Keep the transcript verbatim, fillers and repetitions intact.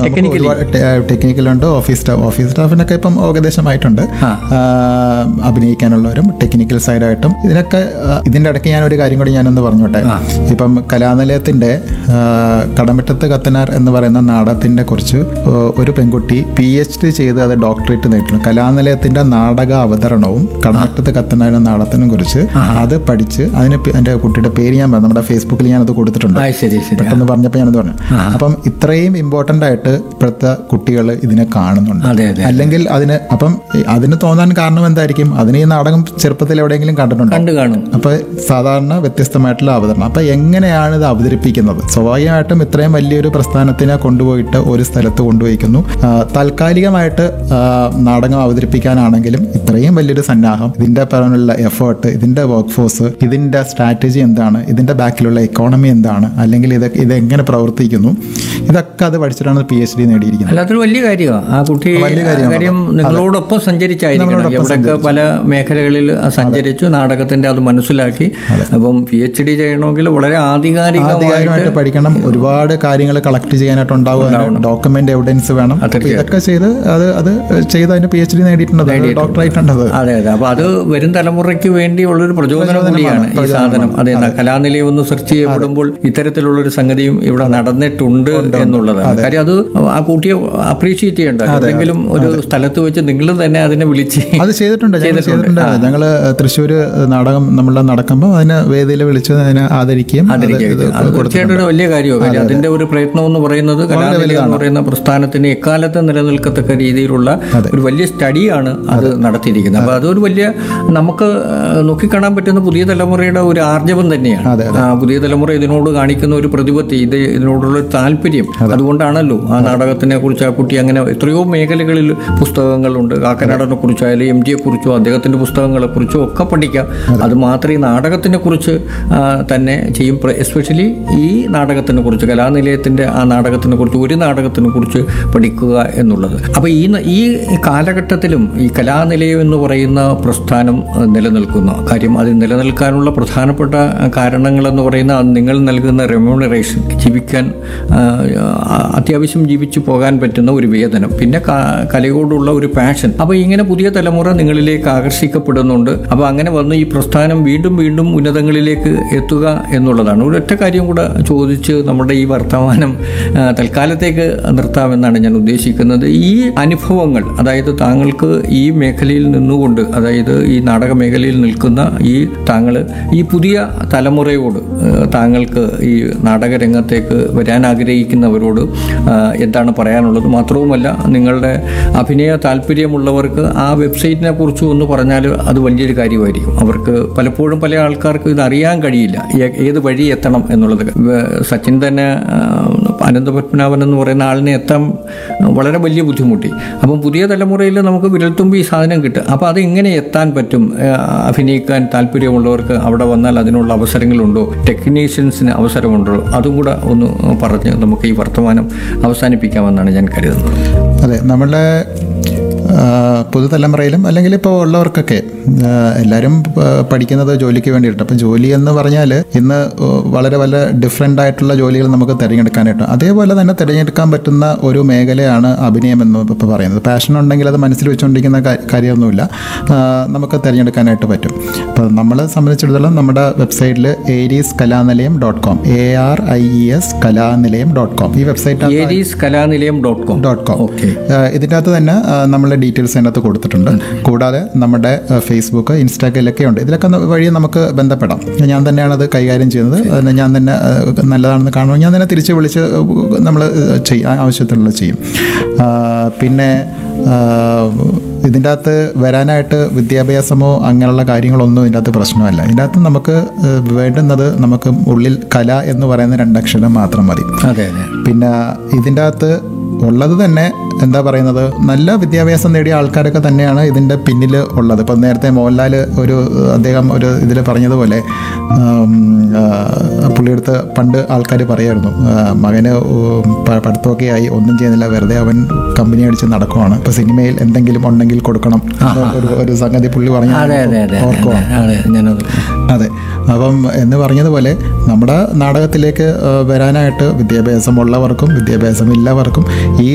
ടെക്നിക്കലുണ്ട്, office staff office സ്റ്റാഫിനൊക്കെ ഇപ്പം ഏകദേശമായിട്ടുണ്ട്. അഭിനയിക്കാനുള്ളവരും technical സൈഡായിട്ടും ഇതിനൊക്കെ. ഇതിൻ്റെ ഇടയ്ക്ക് ഞാൻ ഒരു കാര്യം കൂടി ഞാനൊന്ന് പറഞ്ഞോട്ടെ. ഇപ്പം കലാനിലയത്തിൻ്റെ കടമറ്റത്ത് കത്തനാർ എന്ന് പറയുന്ന നാടകത്തിൻ്റെ കുറിച്ച് ഒരു പെൺകുട്ടി പി എച്ച് ഡി ചെയ്ത് അത് ഡോക്ടറേറ്റ് നേടിയിട്ടുണ്ട്. കലാനിലയത്തിൻ്റെ നാടക അവതരണവും കടമറ്റത്ത് കത്തനാർ നാടകത്തിനും കുറിച്ച് അത് പഠിച്ച് അതിന് എൻ്റെ കുട്ടിയുടെ പേര് ഞാൻ പറഞ്ഞു, നമ്മുടെ ഫേസ്ബുക്കിൽ ഞാനത് കൊടുത്തിട്ടുണ്ട്. പെട്ടെന്ന് പറഞ്ഞപ്പോൾ ഞാനത് പറഞ്ഞു. അപ്പം ഇത്രയും ഇമ്പോർട്ടൻ്റ് ആയിട്ട് ഇപ്പോഴത്തെ കുട്ടികൾ ഇതിനെ കാണുന്നുണ്ട്. അല്ലെങ്കിൽ അതിന് അപ്പം അതിന് തോന്നാൻ കാരണം എന്തായിരിക്കും? അതിന് ഈ നാടകം ചെറുപ്പത്തിൽ എവിടെയെങ്കിലും കണ്ടിട്ടുണ്ടോ? അപ്പൊ സാധാരണ വ്യത്യസ്തമായിട്ടുള്ള അവതരണം. അപ്പൊ എങ്ങനെയാണ് ഇത് അവതരിപ്പിക്കുന്നത്? സ്വാഭാവികമായിട്ടും ഇത്രയും വലിയൊരു പ്രസ്ഥാനത്തിനെ കൊണ്ടുപോയിട്ട് ഒരു സ്ഥലത്ത് കൊണ്ടുപോയിക്കുന്നു. താൽക്കാലികമായിട്ട് നാടകം അവതരിപ്പിക്കാനാണെങ്കിലും ഇത്രയും വലിയൊരു സന്നാഹം, ഇതിന്റെ പറയാനുള്ള എഫേർട്ട്, ഇതിന്റെ വർക്ക് ഫോഴ്സ്, ഇതിന്റെ സ്ട്രാറ്റജി എന്താണ്, ഇതിന്റെ ബാക്കിലുള്ള എക്കോണമി എന്താണ്, അല്ലെങ്കിൽ ഇത് ഇതെങ്ങനെ പ്രവർത്തിക്കുന്നു, ഇതൊക്കെ അത് പഠിച്ചിട്ടാണ് പി എച്ച് ഡി നേടിയിരിക്കുന്നത്. അല്ലാത്തൊരു വലിയ കാര്യമാണ്. ആ കുട്ടി കാര്യം നിങ്ങളോടൊപ്പം സഞ്ചരിച്ചായിരിക്കണം. ഇവിടെയൊക്കെ പല മേഖലകളിൽ സഞ്ചരിച്ചു, നാടകത്തിന്റെ അത് മനസ്സിലാക്കി. അപ്പം പി എച്ച് ഡി ചെയ്യണമെങ്കിൽ വളരെ ആധികാരികമായിട്ട് പഠിക്കണം. ഒരുപാട് കാര്യങ്ങൾ കളക്ട് ചെയ്യാനായിട്ട് ഉണ്ടാവും, ഡോക്യുമെന്റ് എവിഡൻസ് വേണം. ഇതൊക്കെ ചെയ്ത് അത് അത് ചെയ്ത് അതിന് പി എച്ച് ഡി നേടിയിട്ടുണ്ട്, ഡോക്ടറായിട്ടുണ്ട്. അതെ അതെ. അപ്പൊ അത് വരും തലമുറയ്ക്ക് വേണ്ടിയുള്ളൊരു പ്രചോദനം കൂടിയാണ് ഈ സാധനം. അതെ, കലാനിലയം ഒന്ന് സെർച്ച് ചെയ്യപ്പെടുമ്പോൾ ഇത്തരത്തിലുള്ളൊരു സംഗതിയും ഇവിടെ നടന്നിട്ടുണ്ട് എന്നുള്ളതാണ് കാര്യം. അത് ആ കുട്ടിയെ അപ്രീഷിയേറ്റ് ചെയ്യേണ്ട. എന്തെങ്കിലും ഒരു സ്ഥലത്ത് വെച്ച് നിങ്ങൾ തന്നെ അതിനെ വിളിച്ച് അത് ചെയ്തിട്ടുണ്ട് ചെയ്തിട്ടുണ്ട് ഞങ്ങള് തൃശ്ശൂര് നാടകം നമ്മളെ നടക്കുമ്പോൾ അതിനെ വേദിയിൽ വിളിച്ച് അതിനെ ആദരിക്കുകയും തീർച്ചയായിട്ടും ഒരു വലിയ കാര്യമാണ്. അതിന്റെ ഒരു പ്രയത്നം എന്ന് പറയുന്നത് കലാനിലയം എന്ന് പറയുന്ന പ്രസ്ഥാനത്തിന് എക്കാലത്ത് നിലനിൽക്കത്തക്ക രീതിയിലുള്ള ഒരു വലിയ സ്റ്റഡിയാണ് അത് നടത്തിയിരിക്കുന്നത്. അപ്പൊ അതൊരു വലിയ നമുക്ക് നോക്കിക്കാണാൻ പറ്റുന്ന പുതിയ തലമുറയുടെ ഒരു ആർജവം തന്നെയാണ്. പുതിയ തലമുറ ഇതിനോട് കാണിക്കുന്ന ഒരു പ്രതിപത്തി, ഇത് ഇതിനോടുള്ള താല്പര്യം, അതുകൊണ്ടാണല്ലോ ആ നാടകത്തിനെ കുറിച്ച് ആ കുട്ടി അങ്ങനെ എത്രയോ മേഖലകളിൽ പുസ്തകങ്ങളുണ്ട്. കാക്കനാടനെ കുറിച്ചായാലും എം ജിയെ കുറിച്ചോ അദ്ദേഹത്തിന്റെ പുസ്തകങ്ങളെ കുറിച്ചോ ഒക്കെ പഠിക്കാം. അത് മാത്രമേ നാടകത്തിനെ കുറിച്ച് തന്നെ ചെയ്യും. എസ്പെഷ്യലി ഈ നാടകത്തിനെ കുറിച്ച്, കലാനിലയത്തിന്റെ ആ നാടകത്തിനെ കുറിച്ച്, ഒരു നാടകത്തിനെ കുറിച്ച് പഠിക്കുക എന്നുള്ളത്. അപ്പൊ ഈ ഈ കാലഘട്ടത്തിലും ഈ കലാനിലയം എന്ന് പറയുന്ന പ്രസ്ഥാനം നിലനിൽക്കുന്ന കാര്യം, അത് നിലനിൽക്കാനുള്ള പ്രധാനപ്പെട്ട കാരണങ്ങളെന്ന് പറയുന്ന നിങ്ങൾ നൽകുന്ന റെമ്യൂണറേഷൻ, ജീവിക്കാൻ അത്യാവശ്യം ജീവിച്ചു പോകാൻ പറ്റുന്ന ഒരു വേതനം, പിന്നെ കലയോടുള്ള ഒരു പാഷൻ. അപ്പോൾ ഇങ്ങനെ പുതിയ തലമുറ നിങ്ങളിലേക്ക് ആകർഷിക്കപ്പെടുന്നുണ്ട്. അപ്പോൾ അങ്ങനെ വന്ന് ഈ പ്രസ്ഥാനം വീണ്ടും വീണ്ടും ഉന്നതങ്ങളിലേക്ക് എത്തുക എന്നുള്ളതാണ്. ഒരൊറ്റ കാര്യം കൂടെ ചോദിച്ച് നമ്മുടെ ഈ വർത്തമാനം തൽക്കാലത്തേക്ക് നിർത്താമെന്നാണ് ഞാൻ ഉദ്ദേശിക്കുന്നത്. ഈ അനുഭവങ്ങൾ, അതായത് താങ്കൾക്ക് ഈ മേഖലയിൽ നിന്നുകൊണ്ട്, അതായത് ഈ നാടക മേഖലയിൽ നിൽക്കുന്ന ഈ താങ്കൾ ഈ പുതിയ തലമുറയോട് താങ്കൾക്ക് ഈ നാടകരംഗത്തേക്ക് വരാൻ ആഗ്രഹിക്കുന്നവരോട് എന്താണ് പറയാനുള്ളത്? മാത്രവുമല്ല, നിങ്ങളുടെ അഭിനയ താല്പര്യമുള്ളവർക്ക് ആ വെബ്സൈറ്റിനെ കുറിച്ച് ഒന്ന് പറഞ്ഞാൽ അത് വലിയൊരു കാര്യമായിരിക്കും. അവർക്ക് പലപ്പോഴും പല ആൾക്കാർക്ക് ഇത് അറിയാൻ കഴിയില്ല, ഏത് വഴി എത്തണം എന്നുള്ളത്. സച്ചിൻ തന്നെ അനന്തപത്മനാഭൻ എന്ന് പറയുന്ന ആളിനെ എത്താൻ വളരെ വലിയ ബുദ്ധിമുട്ടി. അപ്പം പുതിയ തലമുറയിൽ നമുക്ക് വിരൽത്തുമ്പി ഈ സാധനം കിട്ടും. അപ്പോൾ അത് എങ്ങനെ എത്താൻ പറ്റും? അഭിനയിക്കാൻ താല്പര്യമുള്ളവർക്ക് അവിടെ വന്നാൽ അതിനുള്ള അവസരങ്ങളുണ്ടോ? ടെക്നീഷ്യൻസിന് അവസരമുണ്ടോ? അതും കൂടെ ഒന്ന് പറഞ്ഞ് നമുക്ക് ഈ വർത്തമാനം അവസാനിപ്പിക്കാമെന്നാണ് ഞാൻ കരുതുന്നത്. അതെ, നമ്മളുടെ പുതുതലമുറയിലും അല്ലെങ്കിൽ ഇപ്പോൾ ഉള്ളവർക്കൊക്കെ എല്ലാവരും പഠിക്കുന്നത് ജോലിക്ക് വേണ്ടിയിട്ട്. അപ്പം ജോലി എന്ന് പറഞ്ഞാൽ ഇന്ന് വളരെ വളരെ ഡിഫറെൻ്റ് ആയിട്ടുള്ള ജോലികൾ നമുക്ക് തിരഞ്ഞെടുക്കാനായിട്ട്, അതേപോലെ തന്നെ തിരഞ്ഞെടുക്കാൻ പറ്റുന്ന ഒരു മേഖലയാണ് അഭിനയം എന്ന് ഇപ്പോൾ പറയുന്നത്. പാഷൻ ഉണ്ടെങ്കിൽ അത് മനസ്സിൽ വെച്ചുകൊണ്ടിരിക്കുന്ന കാര്യമൊന്നുമില്ല, നമുക്ക് തിരഞ്ഞെടുക്കാനായിട്ട് പറ്റും. അപ്പോൾ നമ്മളെ സംബന്ധിച്ചിടത്തോളം നമ്മുടെ വെബ്സൈറ്റിൽ Aries Kalanilayam dot com, A R I E S Kalanilayam dot com, ഈ website Aries Kalanilayam dot com dot com ഇതിൻ്റെ അകത്ത് തന്നെ നമ്മളെ ഡീറ്റെയിൽസ് അതിനകത്ത് കൊടുത്തിട്ടുണ്ട്. കൂടാതെ നമ്മുടെ ഫേസ്ബുക്ക്, ഇൻസ്റ്റാഗ്രാമിലൊക്കെ ഉണ്ട്. ഇതിലൊക്കെ വഴി നമുക്ക് ബന്ധപ്പെടാം. ഞാൻ തന്നെയാണ് അത് കൈകാര്യം ചെയ്യുന്നത്. അതിന് ഞാൻ തന്നെ നല്ലതാണെന്ന് കാണുമ്പോൾ ഞാൻ തന്നെ തിരിച്ച് വിളിച്ച് നമ്മൾ ചെയ്യും, ആവശ്യത്തിലുള്ള ചെയ്യും. പിന്നെ ഇതിൻ്റെ അകത്ത് വരാനായിട്ട് വിദ്യാഭ്യാസമോ അങ്ങനെയുള്ള കാര്യങ്ങളൊന്നും ഇതിൻ്റെ അകത്ത് പ്രശ്നമല്ല. ഇതിൻ്റെ അകത്ത് നമുക്ക് വേണ്ടുന്നത് നമുക്ക് ഉള്ളിൽ കല എന്ന് പറയുന്ന രണ്ടക്ഷരം മാത്രം മതി. അതെ. പിന്നെ ഇതിൻ്റെ അകത്ത് ഉള്ളത് തന്നെ എന്താ പറയുന്നത്, നല്ല വിദ്യാഭ്യാസം നേടിയ ആൾക്കാരൊക്കെ തന്നെയാണ് ഇതിൻ്റെ പിന്നിൽ ഉള്ളത്. ഇപ്പം നേരത്തെ മോഹൻലാൽ ഒരു അദ്ദേഹം ഒരു ഇതിൽ പറഞ്ഞതുപോലെ, പുള്ളിയെടുത്ത് പണ്ട് ആൾക്കാർ പറയായിരുന്നു, മകന് പഠിത്തമൊക്കെ ആയി ഒന്നും ചെയ്യുന്നില്ല, വെറുതെ അവൻ കമ്പനി അടിച്ച് നടക്കുവാണ്, ഇപ്പോൾ സിനിമയിൽ എന്തെങ്കിലും ഉണ്ടെങ്കിൽ കൊടുക്കണം ഒരു ഒരു സംഗതി പുള്ളി പറഞ്ഞു ഓർക്കുവാണ്. അതെ, അപ്പം എന്ന് പറഞ്ഞതുപോലെ നമ്മുടെ നാടകത്തിലേക്ക് വരാനായിട്ട് വിദ്യാഭ്യാസമുള്ളവർക്കും വിദ്യാഭ്യാസമില്ലാവർക്കും ഈ